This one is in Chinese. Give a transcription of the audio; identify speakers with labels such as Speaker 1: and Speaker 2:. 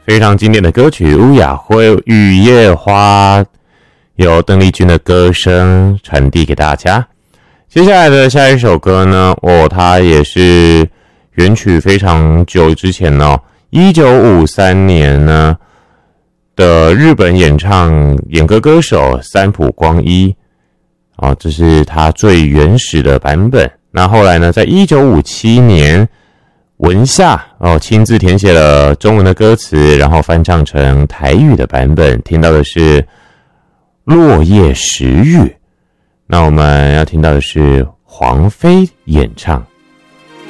Speaker 1: 非常经典的歌曲《乌雅会雨夜花》，由邓丽君的歌声传递给大家。接下来的下一首歌呢，它也是原曲非常久之前哦，1953年呢的日本演歌歌手三浦光一哦，这是他最原始的版本。那后来呢，在1957年，文夏亲自填写了中文的歌词，然后翻唱成台语的版本，听到的是落叶时雨。那我们要听到的是黄飞演唱。